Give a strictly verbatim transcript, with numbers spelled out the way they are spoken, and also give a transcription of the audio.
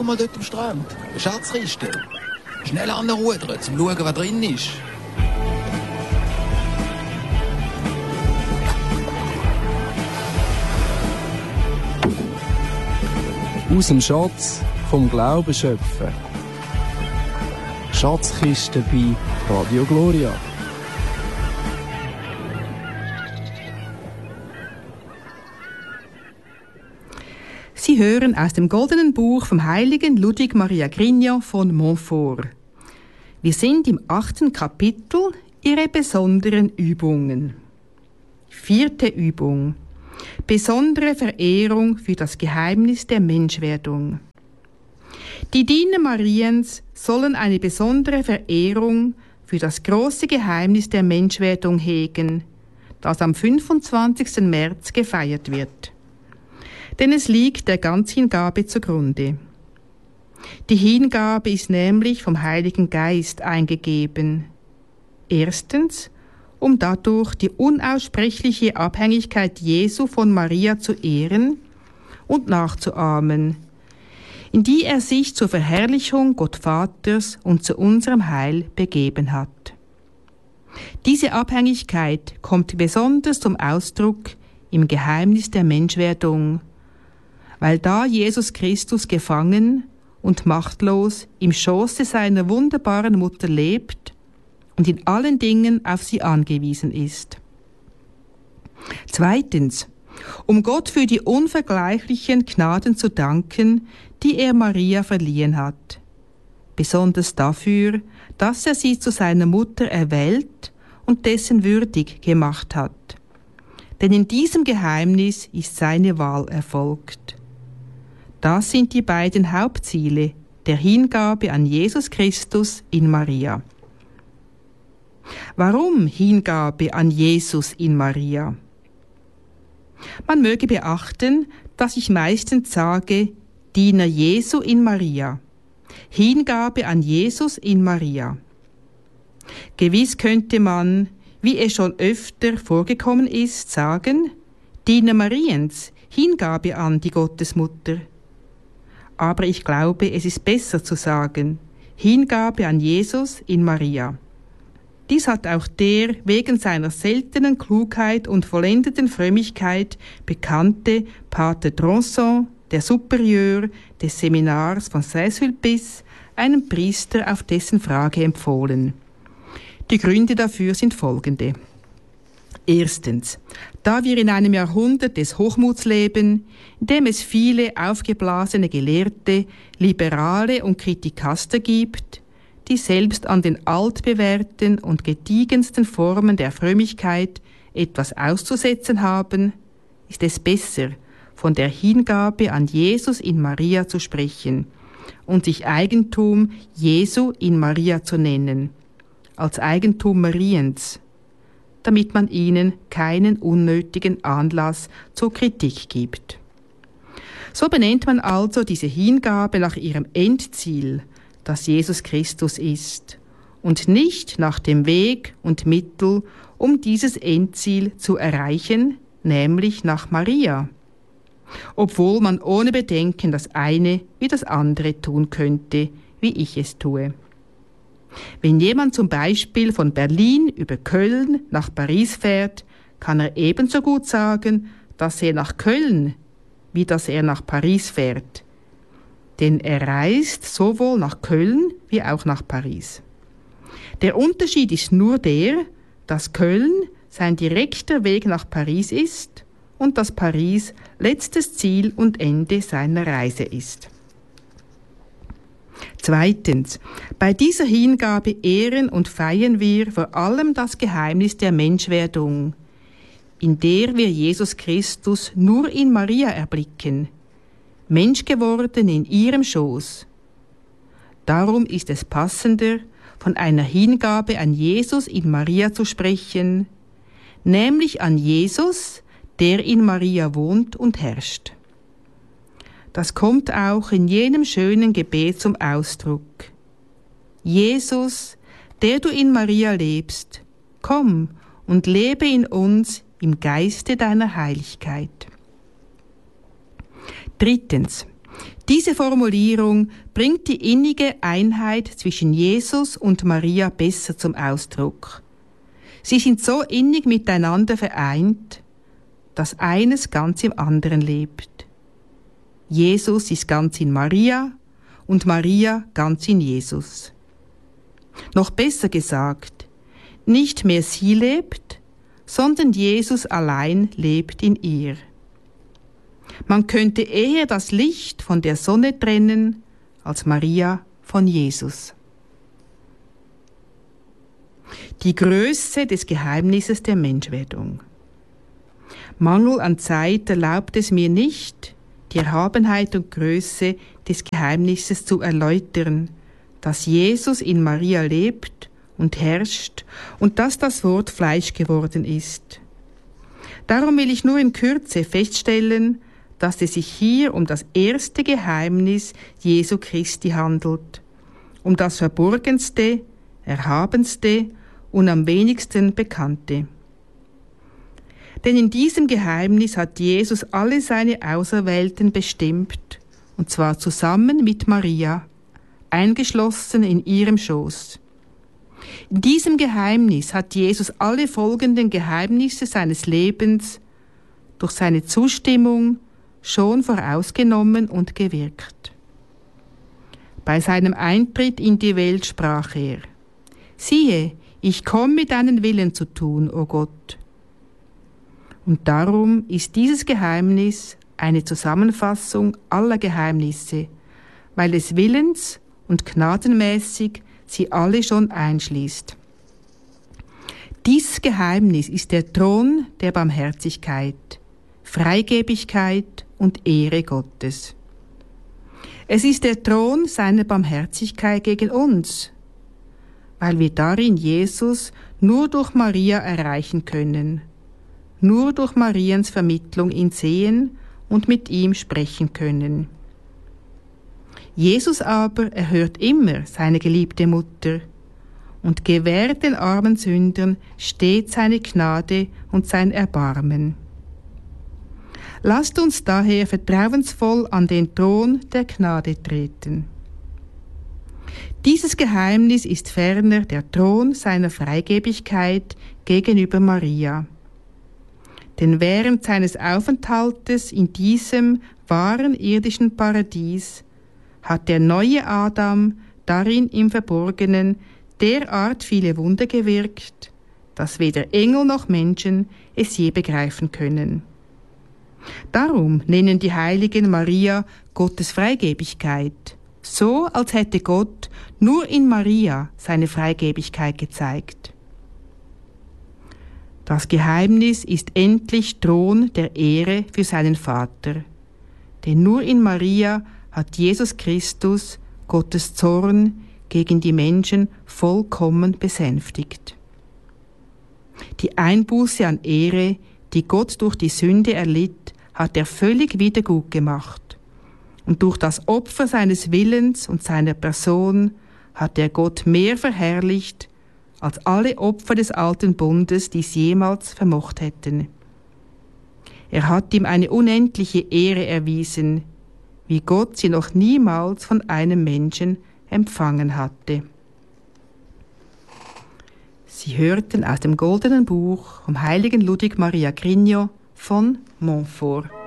schau mal dort am Strand. Eine Schatzkiste. Schnell anrudern, zum schauen, was drin ist. Aus dem Schatz vom Glauben schöpfen. Schatzkiste bei Radio Gloria. Sie hören aus dem Goldenen Buch vom heiligen Ludwig Maria Grignon von Montfort. Wir sind im achten Kapitel, ihre besonderen Übungen. Vierte Übung. Besondere Verehrung für das Geheimnis der Menschwerdung. Die Diener Mariens sollen eine besondere Verehrung für das große Geheimnis der Menschwerdung hegen, das am fünfundzwanzigsten März gefeiert wird. Denn es liegt der Ganzhingabe zugrunde. Die Hingabe ist nämlich vom Heiligen Geist eingegeben. Erstens, um dadurch die unaussprechliche Abhängigkeit Jesu von Maria zu ehren und nachzuahmen, in die er sich zur Verherrlichung Gott Vaters und zu unserem Heil begeben hat. Diese Abhängigkeit kommt besonders zum Ausdruck im Geheimnis der Menschwerdung, weil da Jesus Christus gefangen und machtlos im Schoße seiner wunderbaren Mutter lebt und in allen Dingen auf sie angewiesen ist. Zweitens, um Gott für die unvergleichlichen Gnaden zu danken, die er Maria verliehen hat. Besonders dafür, dass er sie zu seiner Mutter erwählt und dessen würdig gemacht hat. Denn in diesem Geheimnis ist seine Wahl erfolgt. Das sind die beiden Hauptziele der Hingabe an Jesus Christus in Maria. Warum Hingabe an Jesus in Maria? Man möge beachten, dass ich meistens sage, Diener Jesu in Maria. Hingabe an Jesus in Maria. Gewiss könnte man, wie es schon öfter vorgekommen ist, sagen, Diener Mariens, Hingabe an die Gottesmutter. Aber ich glaube, es ist besser zu sagen, Hingabe an Jesus in Maria. Dies hat auch der wegen seiner seltenen Klugheit und vollendeten Frömmigkeit bekannte Pater Dronson, der Superieur des Seminars von Saint-Sulpice, einem Priester auf dessen Frage empfohlen. Die Gründe dafür sind folgende. Erstens, da wir in einem Jahrhundert des Hochmuts leben, in dem es viele aufgeblasene Gelehrte, Liberale und Kritikaster gibt, die selbst an den altbewährten und gediegensten Formen der Frömmigkeit etwas auszusetzen haben, ist es besser, von der Hingabe an Jesus in Maria zu sprechen und sich Eigentum Jesu in Maria zu nennen, als Eigentum Mariens, damit man ihnen keinen unnötigen Anlass zur Kritik gibt. So benennt man also diese Hingabe nach ihrem Endziel, das Jesus Christus ist, und nicht nach dem Weg und Mittel, um dieses Endziel zu erreichen, nämlich nach Maria, obwohl man ohne Bedenken das eine wie das andere tun könnte, wie ich es tue. Wenn jemand zum Beispiel von Berlin über Köln nach Paris fährt, kann er ebenso gut sagen, dass er nach Köln, wie dass er nach Paris fährt. Denn er reist sowohl nach Köln wie auch nach Paris. Der Unterschied ist nur der, dass Köln sein direkter Weg nach Paris ist und dass Paris letztes Ziel und Ende seiner Reise ist. Zweitens, bei dieser Hingabe ehren und feiern wir vor allem das Geheimnis der Menschwerdung, in der wir Jesus Christus nur in Maria erblicken, Mensch geworden in ihrem Schoß. Darum ist es passender, von einer Hingabe an Jesus in Maria zu sprechen, nämlich an Jesus, der in Maria wohnt und herrscht. Das kommt auch in jenem schönen Gebet zum Ausdruck. Jesus, der du in Maria lebst, komm und lebe in uns im Geiste deiner Heiligkeit. Drittens. Diese Formulierung bringt die innige Einheit zwischen Jesus und Maria besser zum Ausdruck. Sie sind so innig miteinander vereint, dass eines ganz im anderen lebt. Jesus ist ganz in Maria und Maria ganz in Jesus. Noch besser gesagt, nicht mehr sie lebt, sondern Jesus allein lebt in ihr. Man könnte eher das Licht von der Sonne trennen, als Maria von Jesus. Die Größe des Geheimnisses der Menschwerdung. Mangel an Zeit erlaubt es mir nicht, die Erhabenheit und Größe des Geheimnisses zu erläutern, dass Jesus in Maria lebt und herrscht und dass das Wort Fleisch geworden ist. Darum will ich nur in Kürze feststellen, dass es sich hier um das erste Geheimnis Jesu Christi handelt, um das verborgenste, erhabenste und am wenigsten bekannte. Denn in diesem Geheimnis hat Jesus alle seine Auserwählten bestimmt, und zwar zusammen mit Maria, eingeschlossen in ihrem Schoß. In diesem Geheimnis hat Jesus alle folgenden Geheimnisse seines Lebens durch seine Zustimmung schon vorausgenommen und gewirkt. Bei seinem Eintritt in die Welt sprach er: Siehe, ich komme mit deinen Willen zu tun, o Gott. Und darum ist dieses Geheimnis eine Zusammenfassung aller Geheimnisse, weil es willens- und gnadenmäßig sie alle schon einschließt. Dieses Geheimnis ist der Thron der Barmherzigkeit, Freigebigkeit und Ehre Gottes. Es ist der Thron seiner Barmherzigkeit gegen uns, weil wir darin Jesus nur durch Maria erreichen können, nur durch Mariens Vermittlung ihn sehen und mit ihm sprechen können. Jesus aber erhört immer seine geliebte Mutter und gewährt den armen Sündern stets seine Gnade und sein Erbarmen. Lasst uns daher vertrauensvoll an den Thron der Gnade treten. Dieses Geheimnis ist ferner der Thron seiner Freigebigkeit gegenüber Maria. Denn während seines Aufenthaltes in diesem wahren irdischen Paradies hat der neue Adam darin im Verborgenen derart viele Wunder gewirkt, dass weder Engel noch Menschen es je begreifen können. Darum nennen die Heiligen Maria Gottes Freigebigkeit, so als hätte Gott nur in Maria seine Freigebigkeit gezeigt. Das Geheimnis ist endlich Thron der Ehre für seinen Vater, denn nur in Maria hat Jesus Christus Gottes Zorn gegen die Menschen vollkommen besänftigt. Die Einbuße an Ehre, die Gott durch die Sünde erlitt, hat er völlig wiedergut gemacht. Und durch das Opfer seines Willens und seiner Person hat er Gott mehr verherrlicht, als alle Opfer des alten Bundes dies jemals vermocht hätten. Er hat ihm eine unendliche Ehre erwiesen, wie Gott sie noch niemals von einem Menschen empfangen hatte. Sie hörten aus dem Goldenen Buch vom heiligen Ludwig Maria Grignion von Montfort.